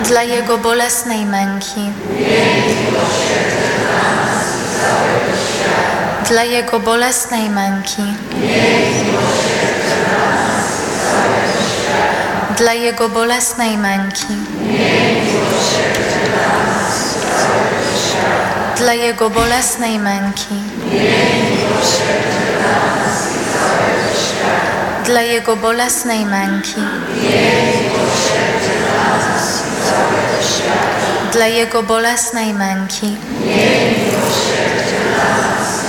dla Jego bolesnej męki, dla Jego bolesnej męki, dla Jego bolesnej męki, dla Jego bolesnej męki, dla Jego bolesnej męki, dla Jego bolesnej męki,